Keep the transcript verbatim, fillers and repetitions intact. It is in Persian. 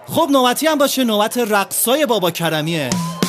خب نوبتی هم باشه، نوبت رقصای بابا کرمیه.